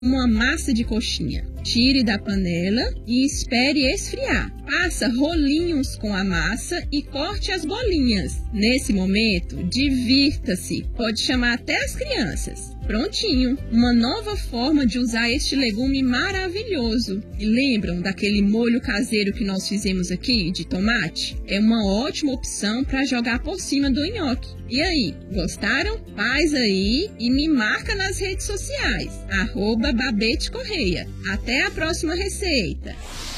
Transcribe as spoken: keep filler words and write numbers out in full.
uma massa de coxinha. Tire da panela e espere esfriar. Faça rolinhos com a massa e corte as bolinhas. Nesse momento, divirta-se. Pode chamar até as crianças. Prontinho! Uma nova forma de usar este legume maravilhoso. E lembram daquele molho caseiro que nós fizemos aqui, de tomate? É uma ótima opção para jogar por cima do nhoque. E aí, gostaram? Faz aí e me marca nas redes sociais. arroba Babete Correia. Até a próxima receita!